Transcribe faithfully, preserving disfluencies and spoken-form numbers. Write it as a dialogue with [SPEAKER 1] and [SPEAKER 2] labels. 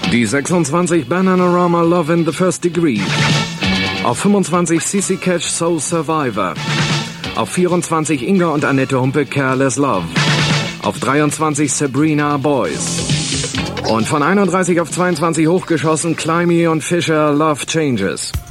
[SPEAKER 1] Die sechsundzwanzig Bananarama Love in the First Degree. Auf fünfundzwanzig Sissy Catch Soul Survivor. Auf vierundzwanzig Inga und Annette Humpe Careless Love. Auf dreiundzwanzig Sabrina Boys. Und von einunddreißig auf zweiundzwanzig hochgeschossen Climby und Fisher Love Changes.